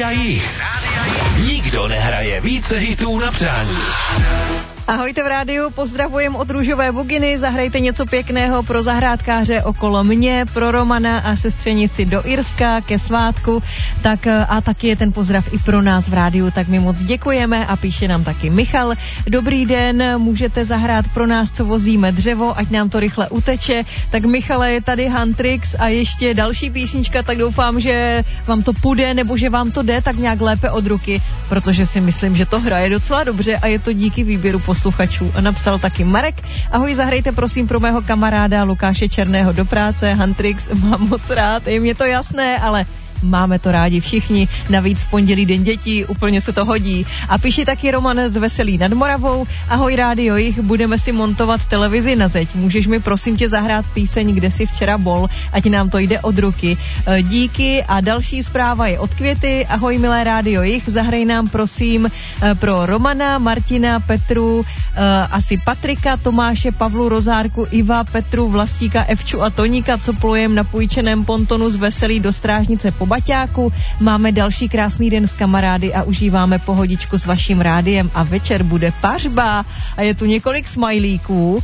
Rádia Jich. Nikdo nehraje více hitů na přání. Ahojte v rádiu, pozdravujem od Růžové Buginy, zahrajte něco pěkného pro zahrádkáře okolo mě, pro Romana a sestřenici do Irska ke svátku, tak a taky je ten pozdrav i pro nás v rádiu, tak my moc děkujeme a píše nám taky Michal. Dobrý den, můžete zahrát pro nás, co vozíme dřevo, ať nám to rychle uteče. Tak Michale, je tady Huntrix a ještě další písnička, tak doufám, že vám to půjde, nebo že vám to jde tak nějak lépe od ruky, protože si myslím, že to hraje docela dobře a je to díky výběru posluchačů. A napsal taky Marek. Ahoj, zahrajte prosím pro mého kamaráda Lukáše Černého do práce. Huntrix mám moc rád, je mě to jasné, ale máme to rádi všichni, navíc v pondělí den dětí, úplně se to hodí. A píše taky Roman z Veselí nad Moravou. Ahoj Rádio Jich, budeme si montovat televizi na zeď. Můžeš mi prosím tě zahrát píseň, kde jsi včera bol, ať nám to jde od ruky. Díky a další zpráva je od Květy. Ahoj milé Rádio Jich, zahraj nám prosím pro Romana, Martina, Petru, asi Patrika, Tomáše, Pavlu, Rozárku, Iva, Petru, Vlastíka, Evču a Toníka, co plujem na půjčeném pontonu z Veselí do Strážnice po Baťáku. Máme další krásný den s kamarády a užíváme pohodičku s vaším rádiem a večer bude pařba a je tu několik smajlíků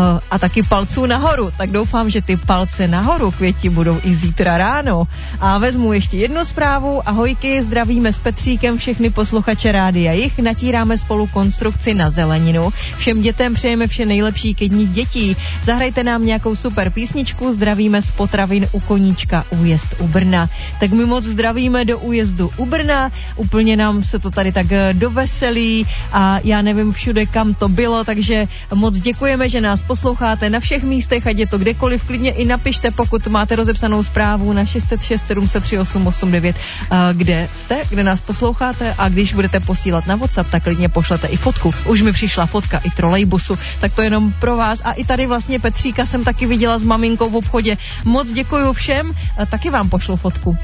a taky palců nahoru, tak doufám, že ty palce nahoru, Květi, budou i zítra ráno. A vezmu ještě jednu zprávu. Ahojky, zdravíme s Petříkem všechny posluchače Rádia Jich, natíráme spolu konstrukci na zeleninu. Všem dětem přejeme vše nejlepší ke dní dětí. Zahrajte nám nějakou super písničku, zdravíme z potravin u Koníčka, újezd u Brna. Tak my moc zdravíme do újezdu u Brna, úplně nám se to tady tak doveselí a já nevím všude, kam to bylo, takže moc děkujeme, že nás posloucháte na všech místech, ať je to kdekoliv, klidně i napište, pokud máte rozepsanou zprávu na 606 703 889, kde jste, kde nás posloucháte, a když budete posílat na WhatsApp, tak klidně pošlete i fotku. Už mi přišla fotka i trolejbusu, tak to jenom pro vás. A i tady vlastně Petříka jsem taky viděla s maminkou v obchodě. Moc děkuju všem, taky vám pošlu fotku.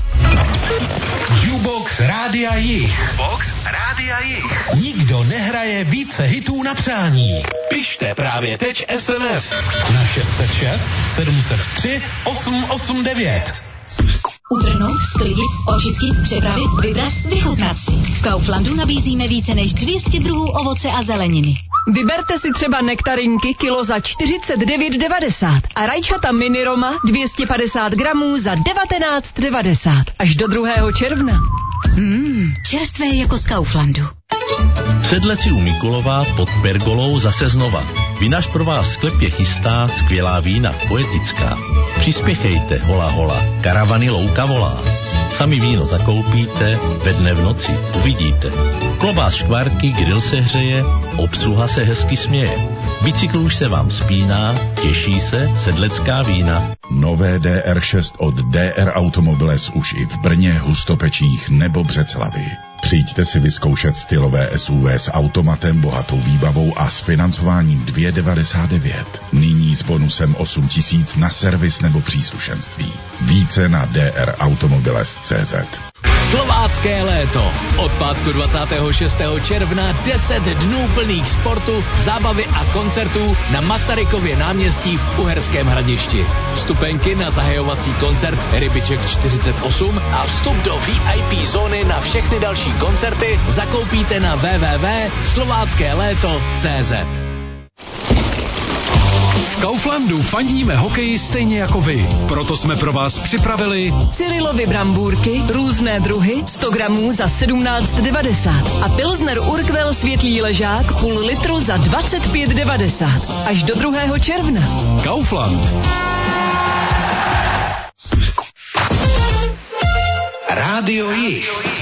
Jukebox Rádia Jich. Nikdo nehraje více hitů na přání. Pište právě teď SMS na 606 703 889. Utrhnout, sklidit, očistit, připravit, vybrat, vychutnat si. V Kauflandu nabízíme více než 200 druhů ovoce a zeleniny. Vyberte si třeba nektarinky kilo za 49,90 a rajčata mini Roma 250 gramů za 19,90 až do 2. června. Čerstvé jako z Kauflandu. Sedleci u Mikulova pod pergolou zase znova. Vinař pro vás v sklepě chystá skvělá vína, poetická. Přispěchejte, hola hola, karavany louka volá. Sami víno zakoupíte, ve dne v noci uvidíte. Klobás škvárky, grill se hřeje, obsluha se hezky směje. Bicykl už se vám spíná, těší se sedlecká vína. Nové DR6 od DR Automobiles už i v Brně, Hustopečích nebo Břeclavi. Přijďte si vyzkoušet stylové SUV s automatem, bohatou výbavou a s financováním 2,99. Nyní s bonusem 8 000 na servis nebo příslušenství. Více na drautomobiles.cz. Slovácké léto. Od pátku 26. června 10 dnů plných sportu, zábavy a koncertů na Masarykově náměstí v Uherském Hradišti. Vstupenky na zahajovací koncert Rybiček 48 a vstup do VIP zóny na všechny další koncerty zakoupíte na www.slováckéléto.cz. V Kauflandu fandíme hokeji stejně jako vy. Proto jsme pro vás připravili Cyrilovy brambůrky, různé druhy, 100 gramů za 17,90 a Pilsner Urquell světlý ležák půl litru za 25,90 až do 2. června. Kaufland. Rádio Jich.